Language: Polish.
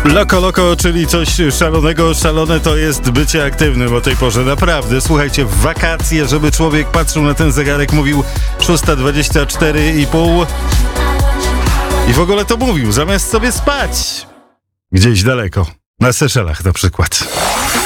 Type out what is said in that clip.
Loko Loko, czyli coś szalonego. Szalone to jest bycie aktywnym o tej porze. Naprawdę, słuchajcie, w wakacje, żeby człowiek patrzył na ten zegarek, mówił 6:24,5 i w ogóle to mówił, zamiast sobie spać gdzieś daleko, na Seszelach na przykład.